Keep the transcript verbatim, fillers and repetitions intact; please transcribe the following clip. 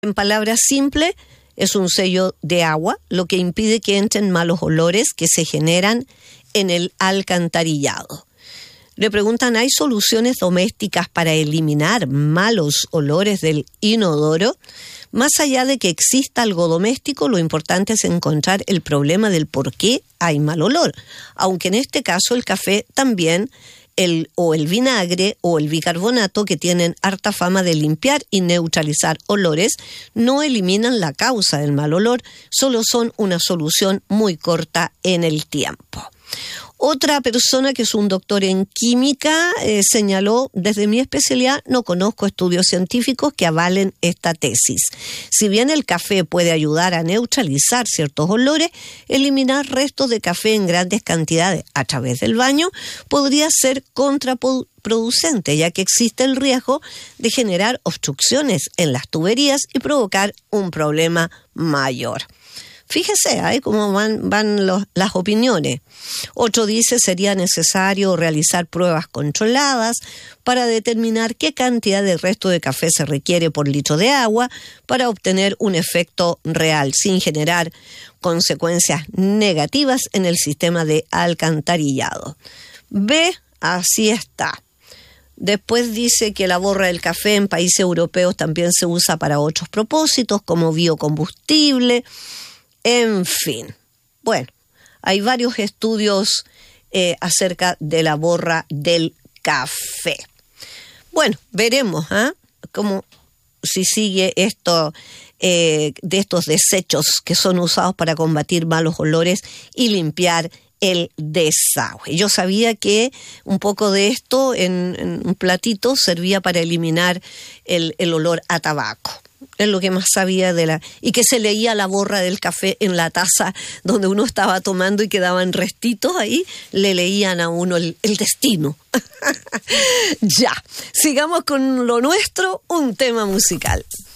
En palabras simples, es un sello de agua, lo que impide que entren malos olores que se generan en el alcantarillado. Le preguntan, ¿hay soluciones domésticas para eliminar malos olores del inodoro? Más allá de que exista algo doméstico, lo importante es encontrar el problema del por qué hay mal olor. Aunque en este caso el café también, el, o el vinagre o el bicarbonato, que tienen harta fama de limpiar y neutralizar olores, no eliminan la causa del mal olor, solo son una solución muy corta en el tiempo. Otra persona que es un doctor en química eh, señaló, desde mi especialidad no conozco estudios científicos que avalen esta tesis. Si bien el café puede ayudar a neutralizar ciertos olores, eliminar restos de café en grandes cantidades a través del baño podría ser contraproducente, ya que existe el riesgo de generar obstrucciones en las tuberías y provocar un problema mayor. Fíjese ¿eh? cómo van, van los, las opiniones. Otro dice sería necesario realizar pruebas controladas para determinar qué cantidad de resto de café se requiere por litro de agua para obtener un efecto real sin generar consecuencias negativas en el sistema de alcantarillado. B, así está. Después dice que la borra del café en países europeos también se usa para otros propósitos como biocombustible. En fin, bueno, hay varios estudios eh, acerca de la borra del café. Bueno, veremos ¿eh? cómo si sigue esto eh, de estos desechos que son usados para combatir malos olores y limpiar el desagüe. Yo sabía que un poco de esto en, en un platito servía para eliminar el, el olor a tabaco. Es lo que más sabía de la... Y que se leía la borra del café en la taza donde uno estaba tomando y quedaban restitos ahí, le leían a uno el, el destino. Ya, sigamos con lo nuestro, un tema musical.